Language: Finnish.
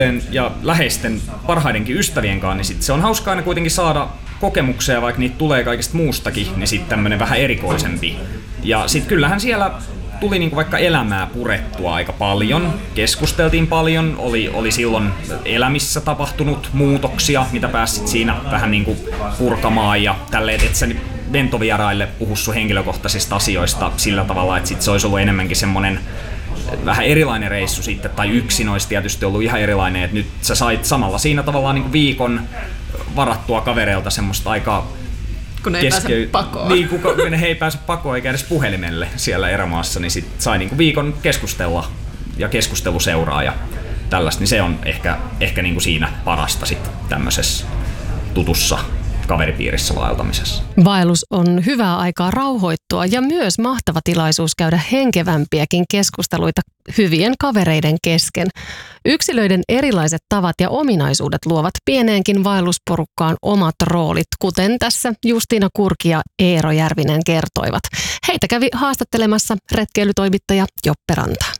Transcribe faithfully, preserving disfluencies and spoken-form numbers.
ja läheisten parhaidenkin ystävien kanssa, niin sit se on hauskaa aina kuitenkin saada kokemuksia, vaikka niitä tulee kaikista muustakin, niin sitten tämmönen vähän erikoisempi. Ja sit kyllähän siellä tuli niinku vaikka elämää purettua aika paljon, keskusteltiin paljon, oli, oli silloin elämissä tapahtunut muutoksia, mitä pääsit siinä vähän niinku purkamaan ja tälleen, että sä ventovieraille puhu sun henkilökohtaisista asioista sillä tavalla, että sit se olisi ollut enemmänkin semmonen vähän erilainen reissu sitten, tai yksin olisi tietysti ollut ihan erilainen, että nyt sä sait samalla siinä tavallaan niin kuin viikon varattua kavereilta semmoista aikaa kun ei keske... pääse pakoon. Niin, kun he ei pääse pakoon eikä edes puhelimelle siellä erämaassa, niin sit sai niin kuin viikon keskustella ja keskustelu seuraa ja tällaista, niin se on ehkä, ehkä niin kuin siinä parasta sitten tämmöisessä tutussa kaveripiirissä vaeltamisessa. Vaellus on hyvää aikaa rauhoittua ja myös mahtava tilaisuus käydä henkevämpiäkin keskusteluita hyvien kavereiden kesken. Yksilöiden erilaiset tavat ja ominaisuudet luovat pieneenkin vaellusporukkaan omat roolit, kuten tässä Justiina Kurki ja Eero Järvinen kertoivat. Heitä kävi haastattelemassa retkeilytoimittaja Joppe Ranta.